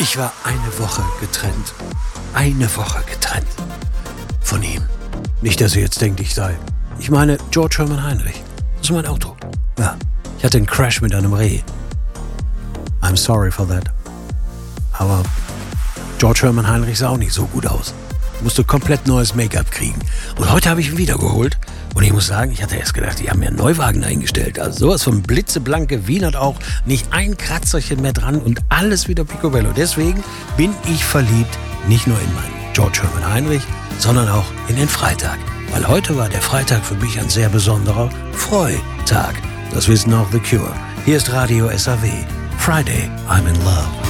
Ich war eine Woche getrennt. Eine Woche getrennt. Von ihm. Nicht, dass ihr jetzt denkt, ich sei. Ich meine George Hermann Heinrich. Das ist mein Auto. Ja, ich hatte einen Crash mit einem Reh. I'm sorry for that. Aber George Hermann Heinrich sah auch nicht so gut aus. Musste komplett neues Make-up kriegen. Und heute habe ich ihn wiedergeholt. Und ich muss sagen, ich hatte erst gedacht, die haben mir einen Neuwagen eingestellt. Also sowas von blitzeblank gewienert auch. Nicht ein Kratzerchen mehr dran und alles wieder picobello. Deswegen bin ich verliebt, nicht nur in meinen George Hermann Heinrich, sondern auch in den Freitag. Weil heute war der Freitag für mich ein sehr besonderer Freitag. Das wissen auch The Cure. Hier ist Radio SAW. Friday, I'm in love.